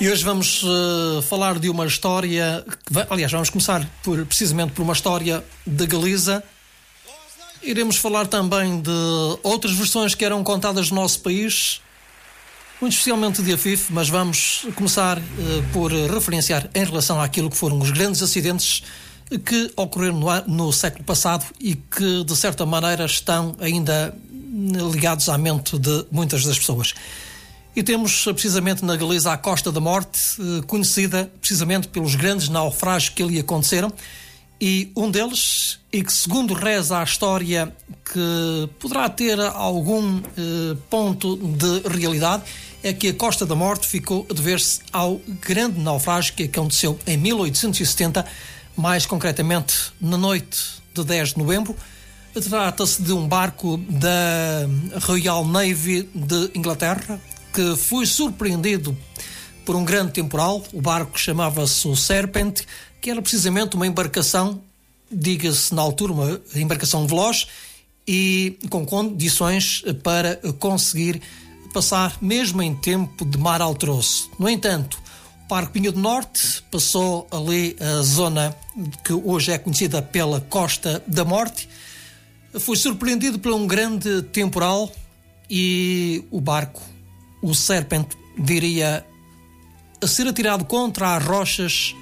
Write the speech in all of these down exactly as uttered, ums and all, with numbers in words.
E hoje vamos uh, falar de uma história, que, aliás, vamos começar por, precisamente por uma história da Galiza. Iremos falar também de outras versões que eram contadas no nosso país, muito especialmente de Afife, mas vamos começar uh, por referenciar em relação àquilo que foram os grandes acidentes que ocorreram no, no século passado e que, de certa maneira, estão ainda ligados à mente de muitas das pessoas. E temos precisamente na Galiza a Costa da Morte, conhecida precisamente pelos grandes naufrágios que ali aconteceram, e um deles, e que segundo reza a história, que poderá ter algum eh, ponto de realidade, é que a Costa da Morte ficou a dever-se ao grande naufrágio que aconteceu em mil oitocentos e setenta, mais concretamente na noite de dez de novembro. Trata-se de um barco da Royal Navy de Inglaterra, que foi surpreendido por um grande temporal. O barco chamava-se o Serpent, que era precisamente uma embarcação, diga-se na altura, uma embarcação veloz e com condições para conseguir passar mesmo em tempo de mar altroso. No entanto, o barco vinha do norte, passou ali a zona que hoje é conhecida pela Costa da Morte, foi surpreendido por um grande temporal e o barco, o Serpent, viria a ser atirado contra as rochas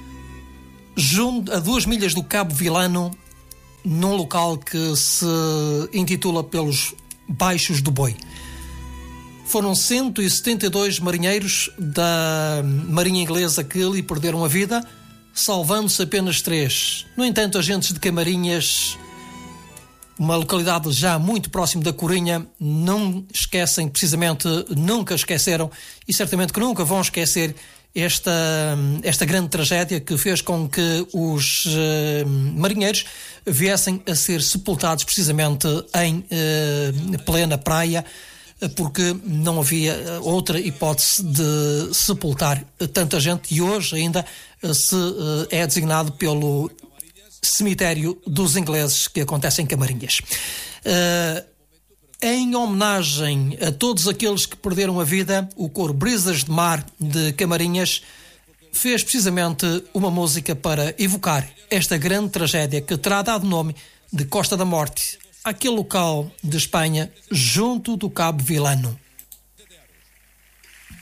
junto a duas milhas do Cabo Vilano, num local que se intitula pelos Baixos do Boi. Foram cento e setenta e dois marinheiros da Marinha Inglesa que ali perderam a vida, salvando-se apenas três. No entanto, agentes de Camarinhas, uma localidade já muito próximo da Corinha, não esquecem, precisamente nunca esqueceram e certamente que nunca vão esquecer esta, esta grande tragédia que fez com que os uh, marinheiros viessem a ser sepultados precisamente em uh, plena praia, porque não havia outra hipótese de sepultar tanta gente, e hoje ainda se uh, é designado pelo cemitério dos ingleses, que acontece em Camarinhas. Uh, em homenagem a todos aqueles que perderam a vida, o coro Brisas de Mar de Camarinhas fez precisamente uma música para evocar esta grande tragédia que terá dado nome de Costa da Morte, aquele local de Espanha junto do Cabo Vilano.